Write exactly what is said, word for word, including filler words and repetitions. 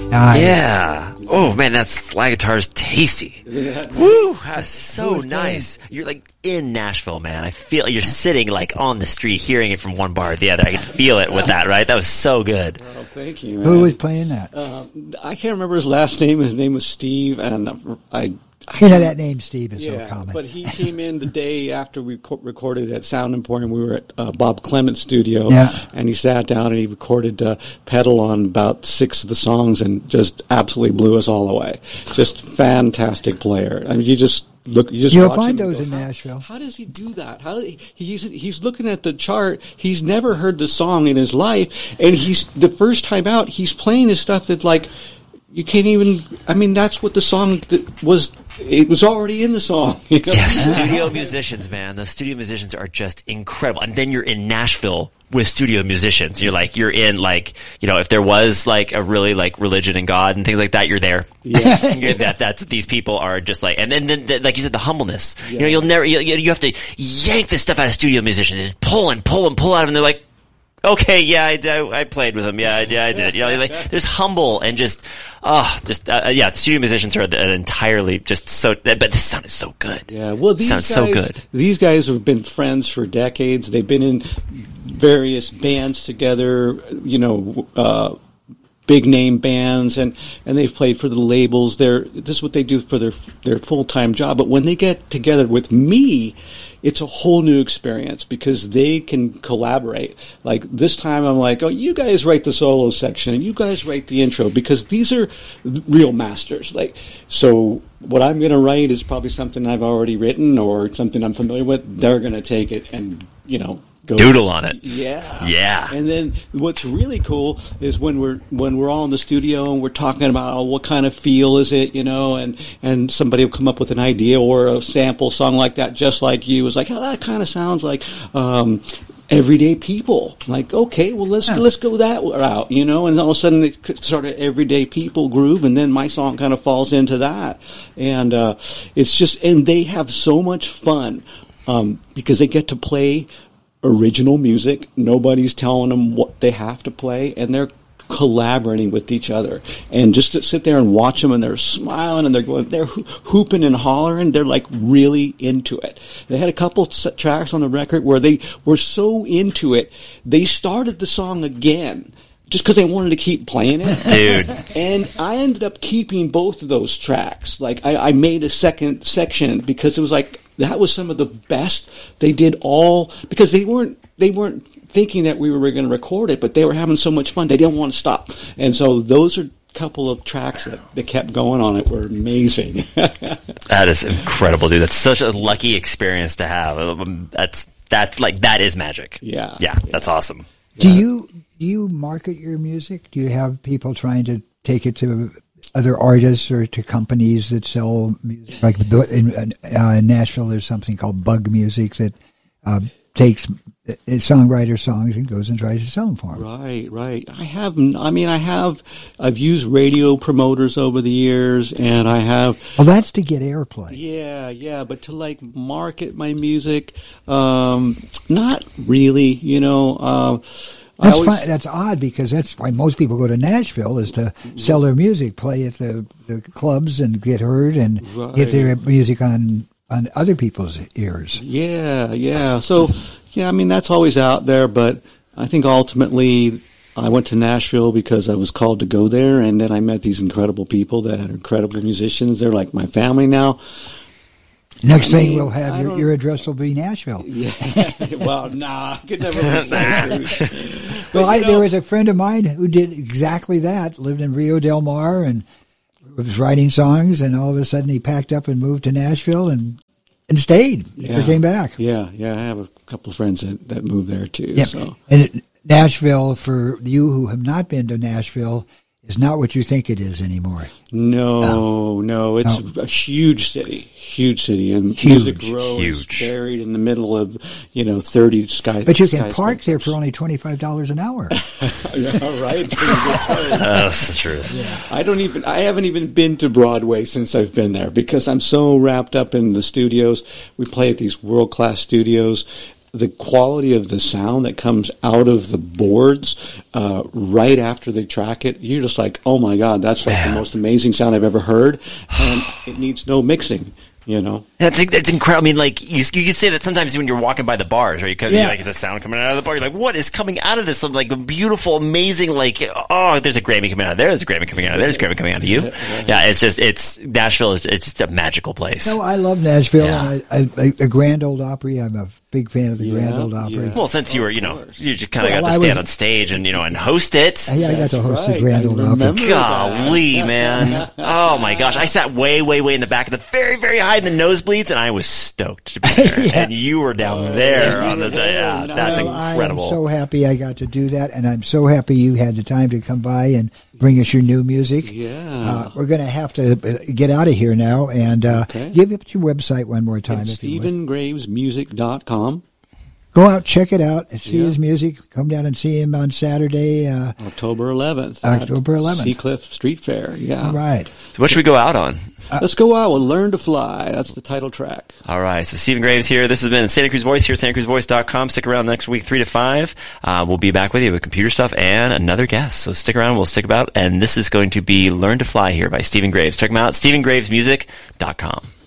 Nice. Yeah. Oh man, that slide guitar is tasty. Woo, that's so nice. You're like in Nashville, man. I feel you're sitting like on the street, hearing it from one bar to the other. I can feel it with that, right? That was so good. Oh, thank you, man. Who was playing that? Uh, I can't remember his last name. His name was Steve, and I. I You know that name, Steve, is yeah, so common. but he came in the day after we co- recorded at Sound Emporium. We were at uh, Bob Clement's studio, Yeah. and he sat down and he recorded uh, pedal on about six of the songs, and just absolutely blew us all away. Just fantastic player. I mean, you just look. You just You'll watch find him and those go, in how, Nashville. How does he do that? How do he, he's he's looking at the chart. He's never heard the song in his life, and he's the first time out. He's playing this stuff that like. You can't even. I mean, that's what the song that was. It was already in the song. You know? Yeah, studio musicians, man. The studio musicians are just incredible. And then you're in Nashville with studio musicians. You're like, you're in like, you know, if there was like a really like religion and God and things like that, you're there. Yeah. You're that that's these people are just like, and then, then the, like you said, the humbleness. Yeah. You know, you'll never. You, you have to yank this stuff out of studio musicians and pull and pull and pull out of them. And they're like. Okay, yeah, I, I, I played with him. Yeah, yeah, I did. You know, like, there's humble and just, oh, just, uh, yeah, studio musicians are an entirely just so, but this sounded so good. Yeah, well, these sounds guys, so good. These guys have been friends for decades. They've been in various bands together, you know, uh, big name bands, and, and they've played for the labels. They're, this is what they do for their, their full-time job. But when they get together with me, it's a whole new experience because they can collaborate. Like this time I'm like, oh, you guys write the solo section and you guys write the intro because these are real masters. Like, so what I'm going to write is probably something I've already written or something I'm familiar with. They're going to take it and, you know, go doodle on it. Yeah. Yeah. And then what's really cool is when we're when we're all in the studio and we're talking about oh, what kind of feel is it, you know, and, and somebody will come up with an idea or a sample song like that, just like you. It's like, oh, that kind of sounds like um, Everyday People. Like, okay, well, let's yeah. let's go that route, you know, and all of a sudden it's sort of Everyday People groove, and then my song kind of falls into that. And uh, it's just, and they have so much fun um, because they get to play original music. Nobody's telling them what they have to play, and they're collaborating with each other. And just to sit there and watch them, and they're smiling, and they're going, they're ho- hooping and hollering. They're like really into it. They had a couple of tracks on the record where they were so into it, they started the song again. Just because they wanted to keep playing it. Dude. And I ended up keeping both of those tracks. Like, I, I made a second section because it was like, that was some of the best. They did all, because they weren't, they weren't thinking that we were going to record it, but they were having so much fun. They didn't want to stop. And so those are a couple of tracks that, that kept going on it were amazing. That is incredible, dude. That's such a lucky experience to have. That's, that's like, that is magic. Yeah. Yeah. That's awesome. Do you do you market your music? Do you have people trying to take it to other artists or to companies that sell music? Like in, uh, in Nashville, there's something called Bug Music that uh, takes songwriter songs and goes and tries to sell them for them. Right, right. I have. I mean, I have. I've used radio promoters over the years, and I have. Well, that's to get airplay. Yeah, yeah. But to like market my music, um, not really. You know. Uh, That's always, fine. That's odd because that's why most people go to Nashville is to sell their music, play at the, the clubs and get heard and right. get their music on on other people's ears. Yeah, yeah. So, yeah, I mean, that's always out there, but I think ultimately I went to Nashville because I was called to go there, and then I met these incredible people that are incredible musicians. They're like my family now. Next I thing mean, we'll have, your, your address will be Nashville. Yeah. Well, nah, I could never say truth. Well, But, I, you know, there was a friend of mine who did exactly that, lived in Rio Del Mar and was writing songs, and all of a sudden he packed up and moved to Nashville and and stayed. Yeah. Never came back. Yeah, yeah. I have a couple of friends that, that moved there, too. Yeah. So. And it, Nashville, for you who have not been to Nashville, is not what you think it is anymore. No, no, no. It's no. a huge city, huge city, and Huge. Music Row Huge. is buried in the middle of, you know, thirty sky. But you can park there for only twenty-five dollars an hour. Yeah, right. That's the truth. Yeah. I don't even. I haven't even been to Broadway since I've been there because I'm so wrapped up in the studios. We play at these world class studios. the quality of the sound that comes out of the boards uh, right after they track it, you're just like, oh my God, that's like yeah. the most amazing sound I've ever heard. And it needs no mixing. You know, that's it's incredible. I mean, like you, you could say that sometimes when you're walking by the bars, right? Because yeah. you like the sound coming out of the bar. You're like, what is coming out of this? Some like beautiful, amazing. Like, oh, there's a Grammy coming out of there. There's a Grammy coming out of there. There's a Grammy coming out of you. Yeah, it's just it's Nashville. Is it's just a magical place. No, I love Nashville. Yeah. I, I, I, the Grand Ole Opry. I'm a big fan of the yeah, Grand Ole Opry. Yeah. Well, since you were, you know, you just kind of well, got to I stand was, on stage and you know and host it. Yeah, I got to host right. the Grand Ole Opry. Golly, man! Oh my gosh, I sat way, way, way in the back of the very, very high in the nosebleeds, and I was stoked to be there. yeah. And you were down oh, there on the yeah, that's well, incredible. I'm so happy I got to do that, and I'm so happy you had the time to come by and bring us your new music. Yeah. Uh, we're going to have to get out of here now, and uh, okay. give up your website one more time. It's stephen graves music dot com. Go out, check it out, and see yeah. his music. Come down and see him on Saturday. Uh, October eleventh. October eleventh. Seacliff Street Fair, yeah. All right. So what should we go out on? Uh, Let's go out with Learn to Fly. That's the title track. All right. So Stephen Graves here. This has been Santa Cruz Voice here at santa cruz voice dot com. Stick around next week, three to five. Uh, we'll be back with you with computer stuff and another guest. So stick around. We'll stick about. And this is going to be Learn to Fly here by Stephen Graves. Check him out, stephen graves music dot com.